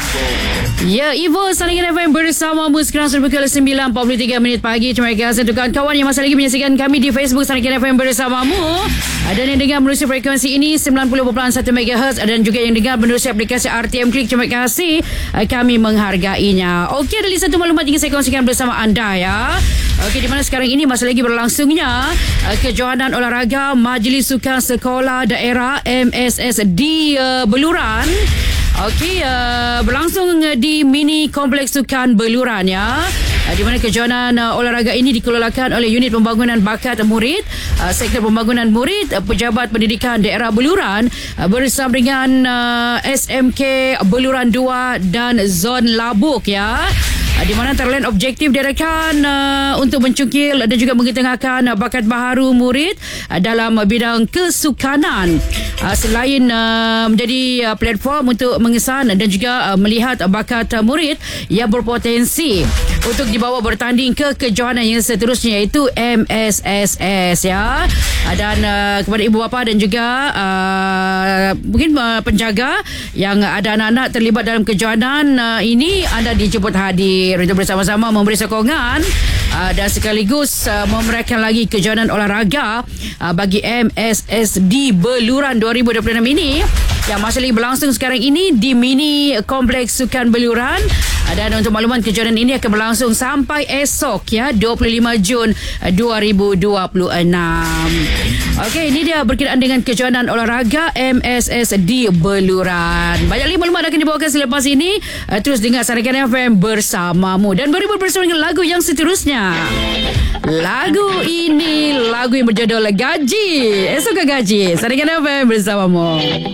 Ya, Ivo Salingan FM bersamamu sekarang sudah pukul 9.43 pagi. Terima kasih untuk kawan-kawan yang masih lagi menyaksikan kami di Facebook Salingan FM bersamamu. Dan yang dengar menerusi frekuensi ini 90.1 MHz dan juga yang dengar menerusi aplikasi RTM Klik. Terima kasih, kami menghargainya. Okey, ada lagi satu maklumat yang saya kongsikan bersama anda ya. Okey, di mana sekarang ini masih lagi berlangsungnya kejohanan olahraga Majlis Sukan Sekolah Daerah MSS di Beluran. Okey, berlangsung di mini kompleks sukan Beluran ya. Di mana kejohanan olahraga ini dikelolakan oleh Unit Pembangunan Bakat Murid, Sektor Pembangunan Murid, Pejabat Pendidikan Daerah Beluran bersama dengan SMK Beluran 2 dan Zon Labuk ya. Di mana antara lain objektif diadakan untuk mencungkil dan juga mengetengahkan bakat baharu murid dalam bidang kesukanan, selain menjadi platform untuk mengesan dan juga melihat bakat murid yang berpotensi untuk dibawa bertanding ke kejohanan yang seterusnya, iaitu MSSS ya. Dan kepada ibu bapa dan juga mungkin penjaga yang ada anak-anak terlibat dalam kejohanan ini, anda dijemput hadir untuk bersama-sama memberi sokongan dan sekaligus memeriahkan lagi kejohanan olahraga bagi MSS di Beluran 2026 ini yang masih lagi berlangsung sekarang ini di mini kompleks sukan Beluran. Dan untuk makluman, kejohanan ini akan berlangsung sampai esok ya, 25 Jun 2026. Okey, ini dia berkenaan dengan kejohanan olahraga MSS di Beluran. Banyak lagi maklumat akan dibawakan selepas ini. Terus dengar Saringan FM bersamamu dan beri bersama dengan lagu yang seterusnya. Lagu ini lagu yang berjudul Gaji. Esok ke Gaji. Saringan FM bersamamu.